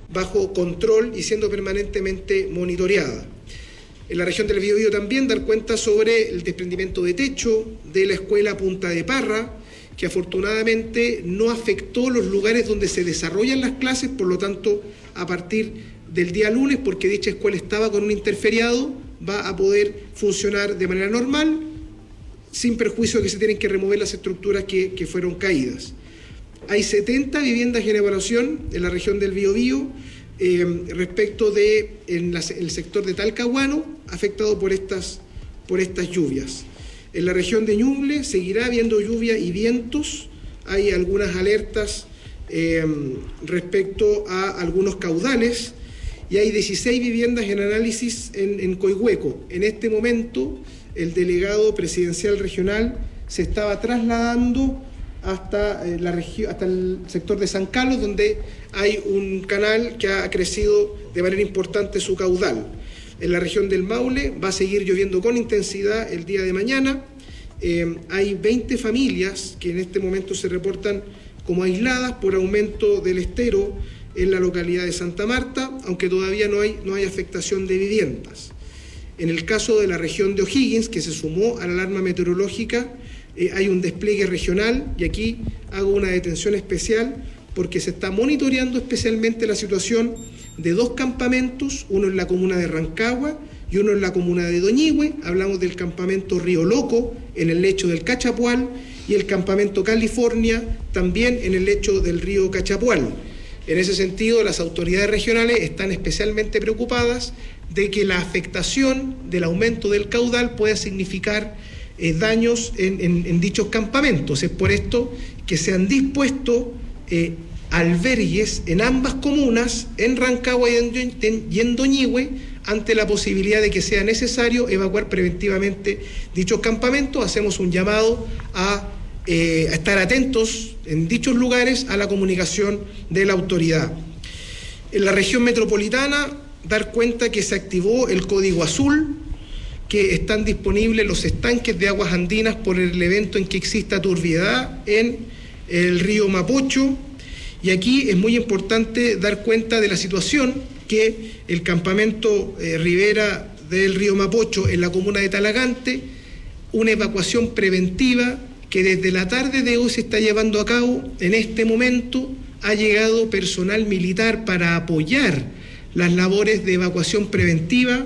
bajo control y siendo permanentemente monitoreada. En la región del Biobío también dar cuenta sobre el desprendimiento de techo de la escuela Punta de Parra, que afortunadamente no afectó los lugares donde se desarrollan las clases, por lo tanto, a partir del día lunes, porque dicha escuela estaba con un interferiado, va a poder funcionar de manera normal, sin perjuicio de que se tienen que remover las estructuras que fueron caídas. Hay 70 viviendas en evaluación en la región del Biobío, respecto de el sector de Talcahuano, afectado por estas lluvias. En la región de Ñuble seguirá habiendo lluvia y vientos. Hay algunas alertas respecto a algunos caudales y hay 16 viviendas en análisis en Coihueco. En este momento, el delegado presidencial regional se estaba trasladando hasta el sector de San Carlos, donde hay un canal que ha crecido de manera importante su caudal. En la región del Maule va a seguir lloviendo con intensidad el día de mañana. Hay 20 familias que en este momento se reportan como aisladas por aumento del estero en la localidad de Santa Marta, aunque todavía no hay afectación de viviendas. En el caso de la región de O'Higgins, que se sumó a la alarma meteorológica, hay un despliegue regional y aquí hago una detención especial porque se está monitoreando especialmente la situación de 2 campamentos, uno en la comuna de Rancagua y uno en la comuna de Doñihue. Hablamos del campamento Río Loco en el lecho del Cachapual y el campamento California también en el lecho del río Cachapual. En ese sentido, las autoridades regionales están especialmente preocupadas de que la afectación del aumento del caudal pueda significar daños en dichos campamentos. Es por esto que se han dispuesto albergues en ambas comunas, en Rancagua y en Doñihue, ante la posibilidad de que sea necesario evacuar preventivamente dichos campamentos. Hacemos un llamado a estar atentos en dichos lugares a la comunicación de la autoridad. En la región metropolitana, dar cuenta que se activó el código azul, que están disponibles los estanques de aguas andinas por el evento en que exista turbiedad en el río Mapocho. Y aquí es muy importante dar cuenta de la situación que el campamento Ribera del río Mapocho en la comuna de Talagante, una evacuación preventiva que desde la tarde de hoy se está llevando a cabo. En este momento ha llegado personal militar para apoyar las labores de evacuación preventiva.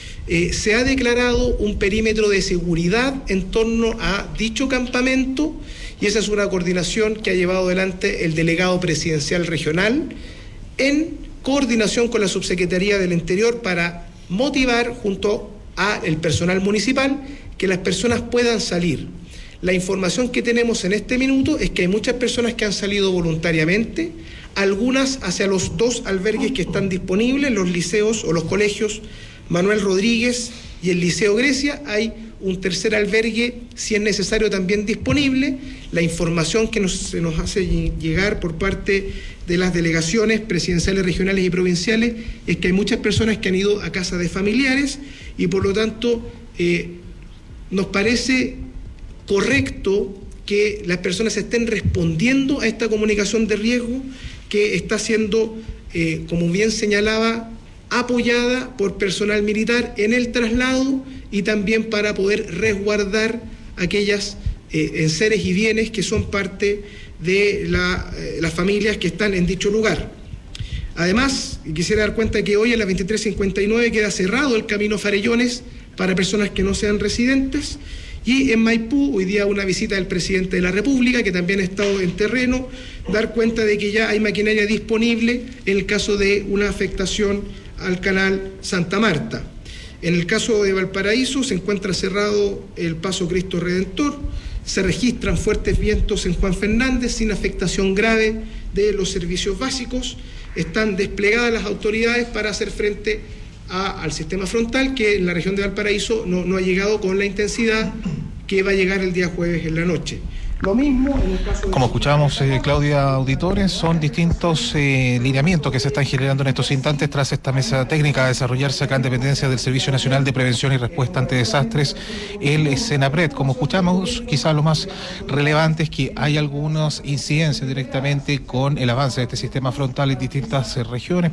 Se ha declarado un perímetro de seguridad en torno a dicho campamento y esa es una coordinación que ha llevado adelante el delegado presidencial regional en coordinación con la Subsecretaría del Interior para motivar junto al personal municipal que las personas puedan salir. La información que tenemos en este minuto es que hay muchas personas que han salido voluntariamente, algunas hacia los 2 albergues que están disponibles, los liceos o los colegios Manuel Rodríguez y el Liceo Grecia. Hay un tercer albergue, si es necesario, también disponible. La información que se nos hace llegar por parte de las delegaciones presidenciales, regionales y provinciales es que hay muchas personas que han ido a casa de familiares y por lo tanto nos parece correcto que las personas estén respondiendo a esta comunicación de riesgo que está siendo, como bien señalaba, apoyada por personal militar en el traslado y también para poder resguardar aquellas enseres y bienes que son parte de las familias que están en dicho lugar. Además, quisiera dar cuenta que hoy a las 23:59 queda cerrado el camino Farellones para personas que no sean residentes. Y en Maipú, hoy día una visita del presidente de la República, que también ha estado en terreno, dar cuenta de que ya hay maquinaria disponible en el caso de una afectación al canal Santa Marta. En el caso de Valparaíso se encuentra cerrado el paso Cristo Redentor, se registran fuertes vientos en Juan Fernández sin afectación grave de los servicios básicos, están desplegadas las autoridades para hacer frente al sistema frontal que en la región de Valparaíso no ha llegado con la intensidad que va a llegar el día jueves en la noche. Lo mismo en el caso de... Como escuchábamos, Claudia, auditores, son distintos lineamientos que se están generando en estos instantes tras esta mesa técnica a desarrollarse acá en dependencia del Servicio Nacional de Prevención y Respuesta ante Desastres, el SENAPRED. Como escuchamos, quizás lo más relevante es que hay algunas incidencias directamente con el avance de este sistema frontal en distintas regiones.